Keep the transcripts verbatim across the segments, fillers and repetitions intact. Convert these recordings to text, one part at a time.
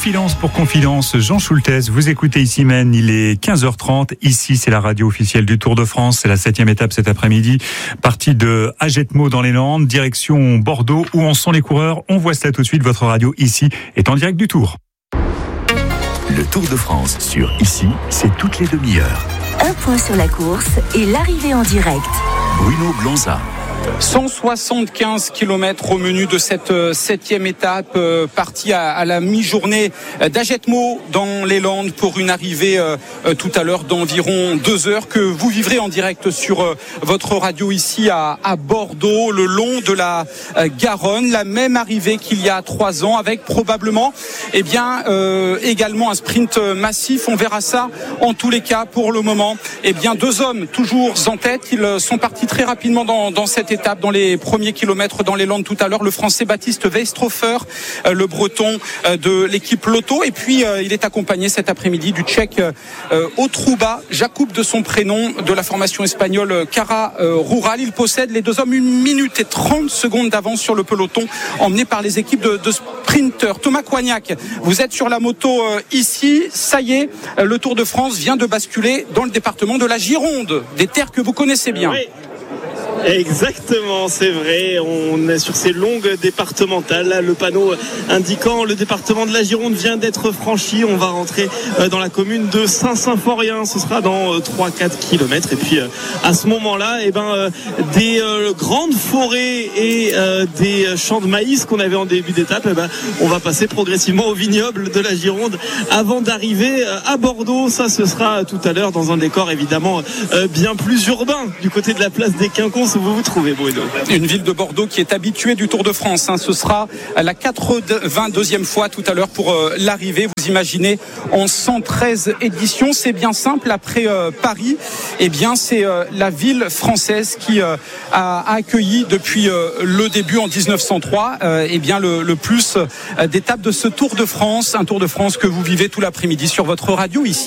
Confidence pour Confidence, Jean Schultes, vous écoutez ici même, il est quinze heures trente, ici c'est la radio officielle du Tour de France, c'est la septième étape cet après-midi, partie de Agetmo dans les Landes, direction Bordeaux, où en sont les coureurs, on voit cela tout de suite, votre radio ici est en direct du Tour. Le Tour de France sur Ici, c'est toutes les demi-heures. Un point sur la course et l'arrivée en direct. Bruno Blanza. cent soixante-quinze kilomètres au menu de cette septième étape, euh, partie à, à la mi-journée d'Agetmo dans les Landes pour une arrivée euh, tout à l'heure d'environ deux heures que vous vivrez en direct sur euh, votre radio ici à, à Bordeaux, le long de la euh, Garonne. La même arrivée qu'il y a trois ans avec probablement eh bien, euh, également un sprint massif. On verra ça en tous les cas pour le moment. Eh bien, deux hommes toujours en tête. Ils sont partis très rapidement dans, dans cette étape, dans les premiers kilomètres dans les Landes tout à l'heure, le Français Baptiste Weistrofer, euh, le Breton euh, de l'équipe Lotto, et puis euh, il est accompagné cet après-midi du Tchèque euh, Otruba, Jakub de son prénom, de la formation espagnole Cara euh, Rural. Il possède les deux hommes une minute et trente secondes d'avance sur le peloton, emmené par les équipes de, de sprinteurs. Thomas Coignac, vous êtes sur la moto euh, ici, ça y est, euh, le Tour de France vient de basculer dans le département de la Gironde, des terres que vous connaissez bien. Oui. Exactement, c'est vrai, on est sur ces longues départementales, là, le panneau indiquant le département de la Gironde vient d'être franchi, on va rentrer dans la commune de Saint-Symphorien, ce sera dans trois à quatre kilomètres, et puis à ce moment-là, eh ben, des euh, grandes forêts et euh, des champs de maïs qu'on avait en début d'étape, eh ben, on va passer progressivement au vignoble de la Gironde avant d'arriver à Bordeaux. Ça, ce sera tout à l'heure dans un décor évidemment euh, bien plus urbain du côté de la place des Quinconces où vous vous trouvez, Bruno. Une ville de Bordeaux qui est habituée du Tour de France, hein. Ce sera la quatre-vingt-deuxième fois tout à l'heure pour euh, l'arrivée. Vous imaginez, en cent treize éditions, c'est bien simple. Après euh, Paris, eh bien, c'est euh, la ville française qui euh, a accueilli depuis euh, le début en dix-neuf cent trois euh, eh bien, le, le plus euh, d'étapes de ce Tour de France. Un Tour de France que vous vivez tout l'après-midi sur votre radio ici.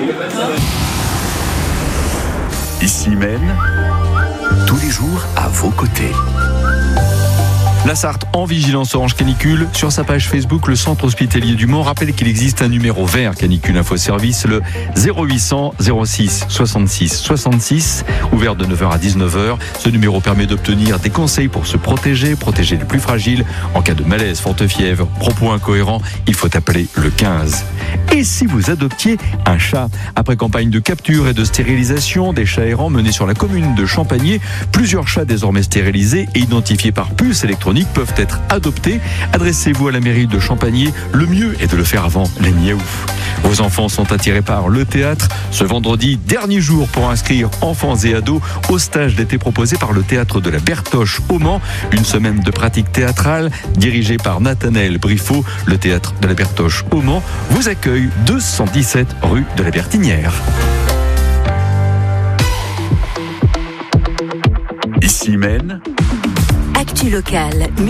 Ici même, tous les jours à vos côtés. La Sarthe en vigilance orange canicule. Sur sa page Facebook, le centre hospitalier du Mans rappelle qu'il existe un numéro vert canicule info service, le zéro huit cents zéro six soixante-six soixante-six, ouvert de neuf heures à dix-neuf heures. Ce numéro permet d'obtenir des conseils pour se protéger, protéger les plus fragiles. En cas de malaise, forte fièvre, propos incohérents, il faut appeler le quinze. Et si vous adoptiez un chat? Après campagne de capture et de stérilisation des chats errants menée sur la commune de Champagné, plusieurs chats désormais stérilisés et identifiés par puce électronique peuvent être adoptés. Adressez-vous à la mairie de Champagné. Le mieux est de le faire avant les miaou. Vos enfants sont attirés par le théâtre. Ce vendredi, dernier jour pour inscrire enfants et ados au stage d'été proposé par le théâtre de la Bertoche au Mans. Une semaine de pratique théâtrale dirigée par Nathanaël Briffaut. Le théâtre de la Bertoche au Mans vous accueille deux cent dix-sept rue de la Bertinière. Ici mène Actu locale.